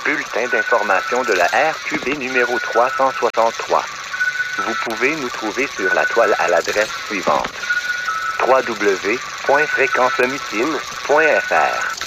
bulletin d'information de la RQB numéro 363. Vous pouvez nous trouver sur la toile à l'adresse suivante: www.fréquencemucine.fr.